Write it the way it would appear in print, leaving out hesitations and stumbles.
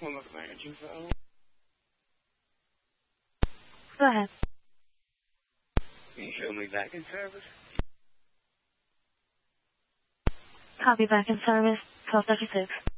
One of the managing phone. Go ahead. Can you show me back in service? Copy back in service, 1236.